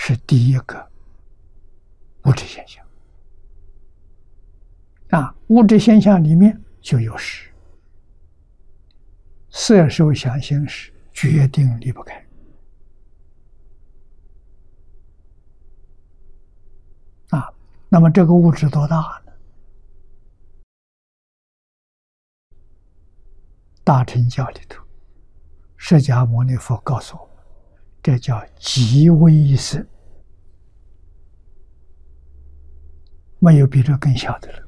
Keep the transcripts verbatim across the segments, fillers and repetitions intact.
是第一个物质现象。啊，物质现象里面就有识，色受想行识决定离不开。啊，那么这个物质多大呢？大乘教里头，释迦牟尼佛告诉我们，这叫极微色，没有比这更小的了。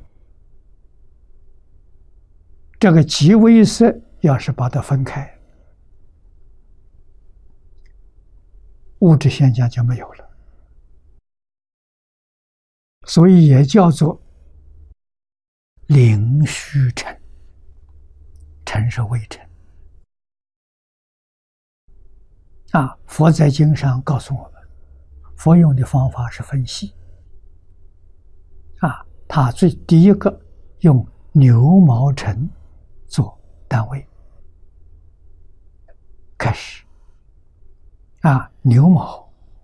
这个极微色要是把它分开，物质现象就没有了，所以也叫做灵虚尘，尘是微尘。啊，佛在经上告诉我们，佛用的方法是分析。啊，他最第一个用牛毛尘做单位，开始。啊，牛毛，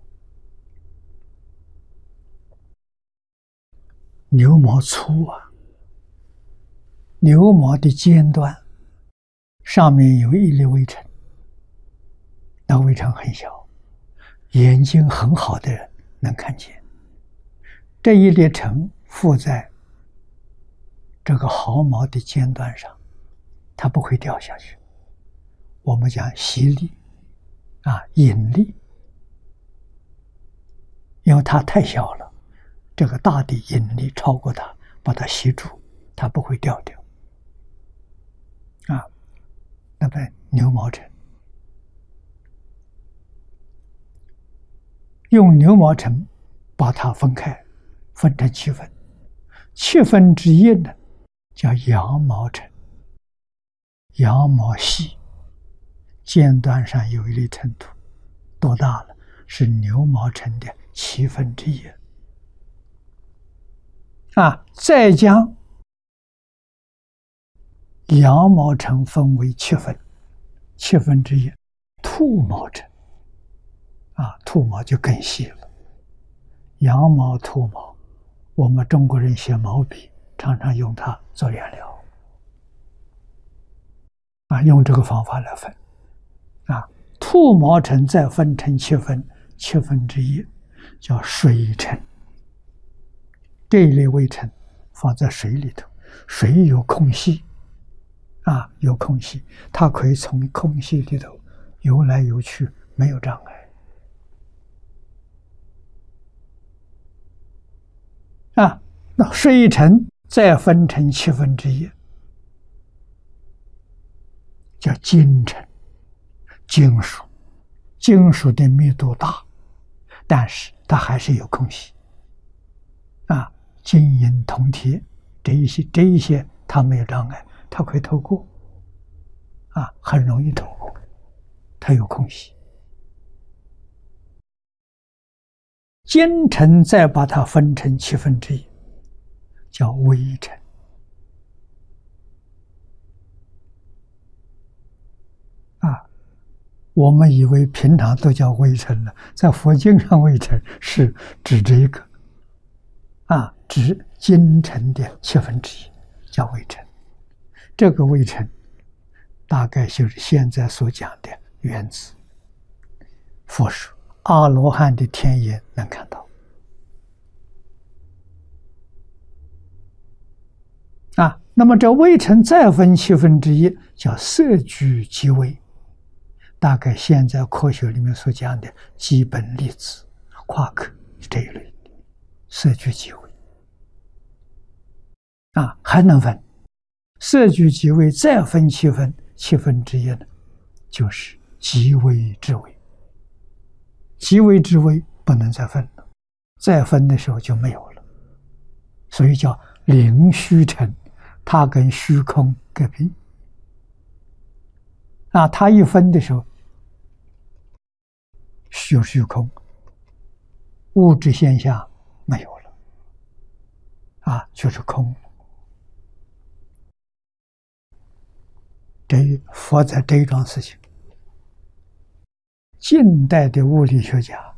牛毛粗啊，牛毛的尖端上面有一粒微尘，那微尘很小，眼睛很好的人能看见。这一粒尘附在这个毫毛的尖端上，它不会掉下去。我们讲吸力啊，引力，因为它太小了，这个大的引力超过它，把它吸住，它不会掉掉。啊，那么牛毛尘，用牛毛尘把它分开，分成七分，七分之一呢叫羊毛尘，羊毛细，尖端上有一粒尘土，多大了？是牛毛尘的七分之一。啊，再将羊毛尘分为七分，七分之一兔毛尘。啊，兔毛就更细了。羊毛、兔毛，我们中国人写毛笔常常用它做颜料。啊，用这个方法来分。啊，兔毛尘再分成七分，七分之一叫水尘。这一类微尘放在水里头，水有空隙，啊，有空隙，它可以从空隙里头游来游去，没有障碍。啊，那水尘再分成七分之一，叫金尘，金属，金属的密度大，但是它还是有空隙。啊，金银铜铁这一些这一些它没有障碍，它可以透过，啊，很容易透过，它有空隙。金尘再把它分成七分之一，叫微尘。啊，我们以为平常都叫微尘了，在佛经上微尘是指这个，啊，指金尘的七分之一，叫微尘。这个微尘大概就是现在所讲的原子。佛说阿罗汉的天眼能看到。啊，那么这微尘再分七分之一，叫色聚即微。大概现在科学里面所讲的基本粒子、夸克这一类，色聚即微。啊，还能分色聚即微，再分七分，七分之一呢，就是极微之微。极微之微不能再分了，再分的时候就没有了，所以叫灵虚尘，它跟虚空隔壁。啊，它一分的时候，有虚空，物质现象没有了，啊，就是空。这佛在这一桩事情，近代的物理学家